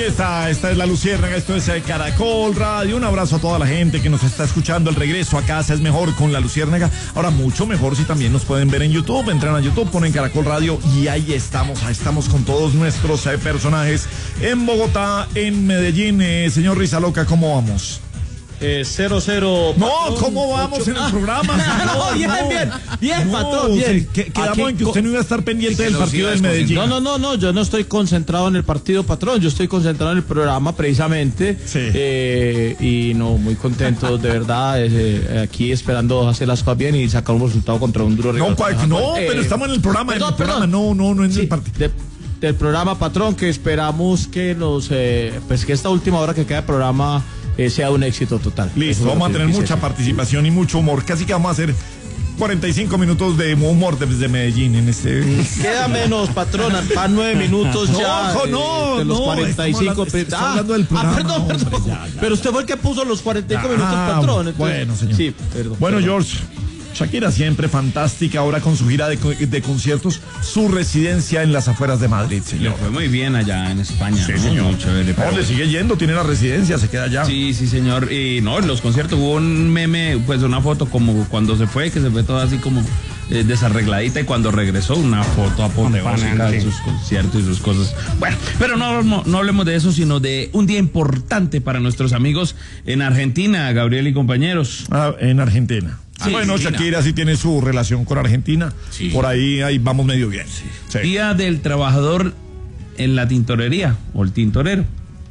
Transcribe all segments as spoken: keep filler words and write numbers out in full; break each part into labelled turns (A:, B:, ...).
A: aquí está, esta es La Luciérnaga, esto es Caracol Radio. Un abrazo a toda la gente que nos está escuchando. El regreso a casa es mejor con La Luciérnaga. Ahora mucho mejor si también nos pueden ver en YouTube. Entran a YouTube, ponen Caracol Radio y ahí estamos, ahí estamos con todos nuestros eh, personajes en Bogotá, en Medellín. Eh, señor Rizaloca, ¿cómo vamos?
B: Eh, cero cero.
A: No, ¿cómo vamos en el programa?
B: No, no, bien,
A: no.
B: bien, bien,
A: No,
B: patrón, bien.
A: Que, quedamos
B: Aquí,
A: en que usted no iba a estar pendiente del partido del Medellín.
B: No, no, no, no, yo no estoy concentrado en el partido, patrón, yo estoy concentrado en el programa precisamente.
A: Sí.
B: Eh, y no, muy contento, de verdad, eh, aquí esperando hacer las cosas bien y sacar un resultado contra un duro rival.
A: No, cual, no,
B: Eh,
A: pero estamos en el programa,
B: perdón,
A: en el programa,
B: perdón.
A: no, no, no en
B: Sí,
A: el partido.
B: de- del programa, patrón, que esperamos que nos, eh, pues que esta última hora que queda de programa eh, sea un éxito total.
A: Listo,
B: Eso
A: vamos a
B: es lo
A: tener
B: que
A: mucha
B: quise.
A: participación y mucho humor. Casi que vamos a hacer cuarenta y cinco minutos de humor desde Medellín en este.
B: Queda menos, patrón, van nueve minutos
A: No,
B: ya.
A: ojo,
B: eh,
A: no,
B: de los
A: no,
B: cuarenta y
A: estamos
B: cinco.
A: hablando- estamos
B: ah,
A: hablando del programa,
B: ah, perdón,
A: hombre,
B: perdón.
A: ya, ya.
B: Pero usted fue el que puso los cuarenta y cinco minutos,
A: Ah,
B: patrón. entonces-
A: bueno, señor.
B: Sí, perdón.
A: Bueno,
B: perdón.
A: George, Shakira siempre fantástica, ahora con su gira de, co- de conciertos, su residencia en las afueras de Madrid,
C: Le
A: señor.
C: fue muy bien allá en España.
A: Sí,
C: ¿no?
A: señor.
C: Muy chévere,
A: No,
C: pero-
A: le sigue yendo, tiene la residencia, se queda allá.
C: Sí, sí, señor. Y no, en los conciertos hubo un meme, pues una foto como cuando se fue, que se fue toda así como eh, desarregladita y cuando regresó una foto apoteósica de sus conciertos y sus cosas. Bueno, pero no, no, no hablemos de eso, sino de un día importante para nuestros amigos en Argentina, Gabriel y compañeros.
A: Ah, en Argentina.
C: Sí,
A: bueno,
C: Argentina.
A: Shakira sí tiene su relación con Argentina.
C: Sí.
A: Por ahí, ahí vamos medio bien. Sí.
C: Día del trabajador en la tintorería o el tintorero.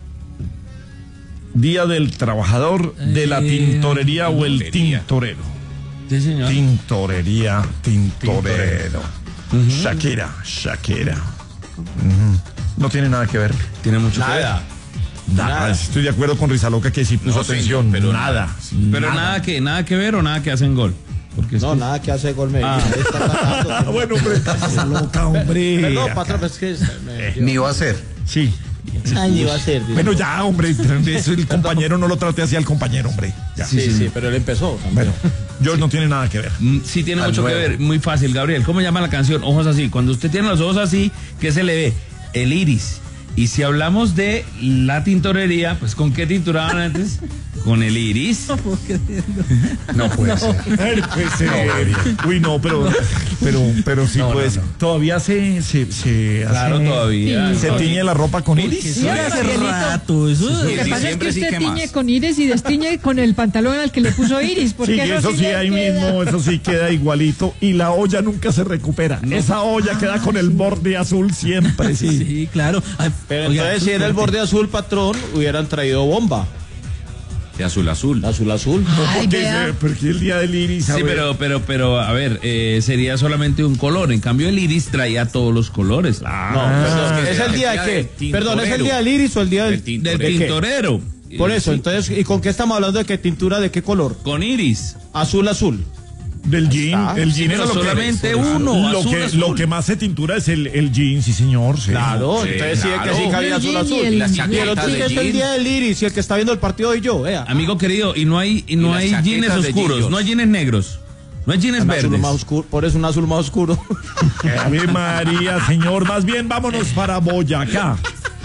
A: Día del trabajador de la tintorería o el tintorero.
C: Sí, señor.
A: Tintorería, tintorero. Shakira, Shakira. Ujú. No tiene nada que ver.
C: Tiene mucho
B: Nada.
C: que ver.
A: Nada.
B: Nada.
A: Estoy de acuerdo con Rizaloca que sí puso
C: No,
A: atención,
C: señor, pero
A: nada.
C: Pero nada. que nada que ver o nada que hacen gol. Porque es
B: No,
C: que-
B: nada que hace gol Medellín.
C: Ah.
B: Ahí está atacando.
A: Ah, bueno, hombre, estás loca, hombre.
B: Perdón, patrón, pero es que es- me-
D: Ni va a ser.
A: Sí.
B: Ay, ni va a ser. dice.
A: Bueno, ya, hombre, eso el compañero no lo trate así al compañero, hombre. Ya.
B: Sí, sí, pero él empezó.
A: Bueno, George no tiene nada que ver.
C: Mm, Sí tiene
D: Al
C: mucho que
D: nuevo.
C: ver, muy fácil, Gabriel. ¿Cómo llama la canción? Ojos así. Cuando usted tiene los ojos así, ¿qué se le ve? El iris. Y si hablamos de la tintorería, pues ¿con qué tinturaban antes? Con el iris.
D: No puede ser.
A: Ay, pues, eh, uy, no, pero, pero, pero sí,
D: No,
A: pues,
D: no, no.
A: todavía se, se, se
C: Claro,
A: hace-
C: todavía.
A: se tiñe la ropa con iris.
E: Sí, rato, eso. Lo que
C: en
E: pasa es que
C: diciembre sí
E: usted
C: que
E: tiñe
C: más.
E: con iris y destiñe con el pantalón al que le puso iris. Porque
A: Sí, que eso sí
E: le
A: ahí
E: queda.
A: mismo, eso sí queda igualito y la olla nunca se recupera. Esa olla queda con el borde azul siempre, sí.
E: Sí, claro. Ay,
B: Pero
E: oiga,
B: entonces, si era el borde azul, patrón, hubieran traído bomba.
C: De azul azul.
B: Azul, azul.
E: Ay,
A: Porque,
E: vea.
A: ese- porque el día del iris. a
C: Sí,
A: ver.
C: pero, pero, pero, a ver, eh, sería solamente un color. En cambio, el iris traía todos los colores.
B: No,
A: Ah,
B: perdón,
C: que
B: ¿es
C: sea
B: el día
C: el día
B: de
C: del
B: qué?
C: tintorero.
B: Perdón, ¿es el día del iris o el día del,
C: Del
B: ¿de qué?
C: tintorero.
B: Por eso,
C: Sí,
B: entonces, ¿y con qué estamos hablando de qué tintura, de qué color?
C: con iris.
B: Azul, azul.
A: Del jean,
B: está.
A: el
C: Sí,
A: jean
C: pero
A: es lo que-
C: solamente
A: Claro.
C: uno,
A: Lo
C: azul,
A: que,
C: azul.
A: lo que más se tintura es el, el jean, sí, señor. Sí.
B: Claro,
C: Sí,
B: entonces sí, es
C: claro.
B: que sí cabía
E: El
B: azul,
E: jean y
B: azul.
E: el-
D: Las
B: Y el
D: chaquetas
B: otro
D: de
B: día es el
D: jean.
B: día del iris y el que está viendo el partido hoy yo, vea.
C: Amigo querido, y no hay, y no
D: Y las
C: hay jeans
D: chaquetas de
C: oscuros,
D: jeans.
C: no hay jeans negros, no hay jeans
B: Un azul
C: verdes.
B: más oscuro, por eso un azul más oscuro.
A: Ave María, señor. Más bien, vámonos para Boyacá.